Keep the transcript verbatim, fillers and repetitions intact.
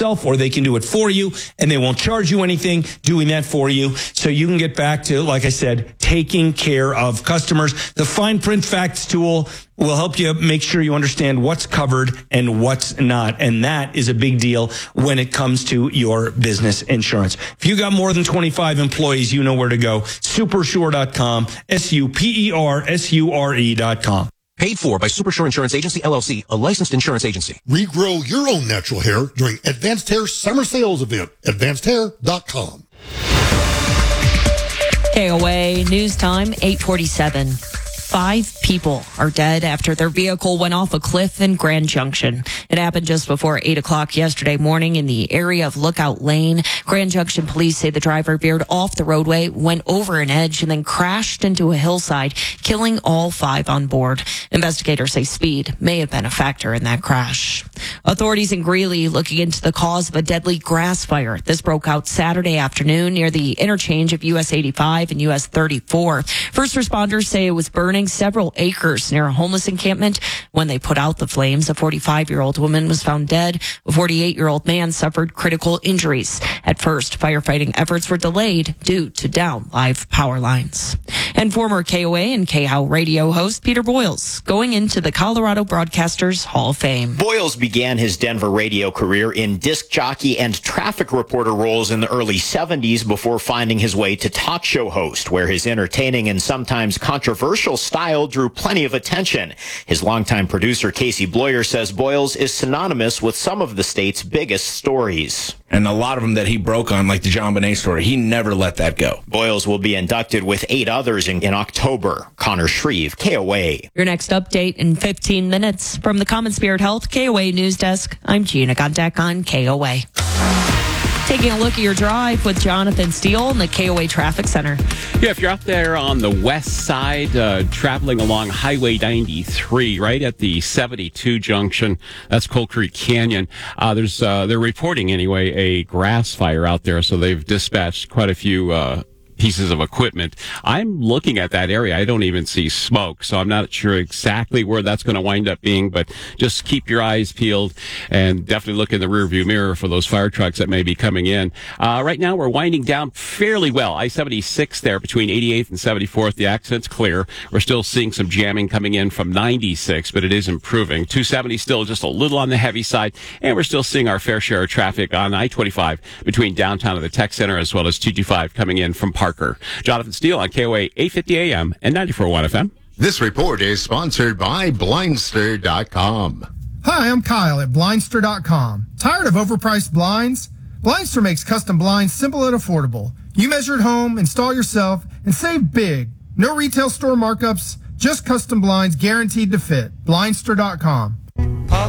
yourself, or they can do it for you, and they won't charge you anything doing that for you. So you can get back to, like I said, taking care of customers. The Fine Print Facts tool will help you make sure you understand what's covered and what's not. And that is a big deal when it comes to your business insurance. If you got more than twenty-five employees, you know where to go. Supersure dot com, S U P E R S U R E dot com. Paid for by Supersure Insurance Agency, L L C, a licensed insurance agency. Regrow your own natural hair during Advanced Hair Summer Sales Event. advanced hair dot com. K O A News Time, eight forty-seven. Five people are dead after their vehicle went off a cliff in Grand Junction. It happened just before eight o'clock yesterday morning in the area of Lookout Lane. Grand Junction police say the driver veered off the roadway, went over an edge, and then crashed into a hillside, killing all five on board. Investigators say speed may have been a factor in that crash. Authorities in Greeley looking into the cause of a deadly grass fire. This broke out Saturday afternoon near the interchange of U S eighty-five and U S thirty-four. First responders say it was burning several acres near a homeless encampment. When they put out the flames, a forty-five-year-old woman was found dead. A forty-eight-year-old man suffered critical injuries. At first, firefighting efforts were delayed due to down live power lines. And former K O A and K H O W radio host Peter Boyles going into the Colorado Broadcasters Hall of Fame. Boyles began his Denver radio career in disc jockey and traffic reporter roles in the early seventies before finding his way to talk show host, where his entertaining and sometimes controversial style drew plenty of attention. His longtime producer Casey Bloyer says Boyles is synonymous with some of the state's biggest stories. And a lot of them that he broke on, like the John Bonet story, he never let that go. Boyles will be inducted with eight others in, in October. Connor Shreve, K O A. Your next update in fifteen minutes. From the Common Spirit Health K O A News Desk, I'm Gina Gondek on K O A. Taking a look at your drive with Jonathan Steele in the K O A Traffic Center. Yeah, if you're out there on the west side, uh, traveling along Highway ninety-three, right at the seventy-two junction, that's Coal Creek Canyon. Uh, there's, uh, they're reporting anyway, a grass fire out there, so they've dispatched quite a few, uh, pieces of equipment. I'm looking at that area. I don't even see smoke, so I'm not sure exactly where that's going to wind up being, but just keep your eyes peeled and definitely look in the rearview mirror for those fire trucks that may be coming in. Uh, right now, we're winding down fairly well. I seventy-six there between eighty-eighth and seventy-fourth. The accident's clear. We're still seeing some jamming coming in from ninety-six, but it is improving. two seventy still just a little on the heavy side, and we're still seeing our fair share of traffic on I twenty-five between downtown and the Tech Center, as well as two twenty-five coming in from Park. Jonathan Steele on K O A eight fifty A M and ninety-four point one F M. This report is sponsored by Blindster dot com. Hi, I'm Kyle at Blindster dot com. Tired of overpriced blinds? Blindster makes custom blinds simple and affordable. You measure at home, install yourself, and save big. No retail store markups, just custom blinds guaranteed to fit. Blindster dot com.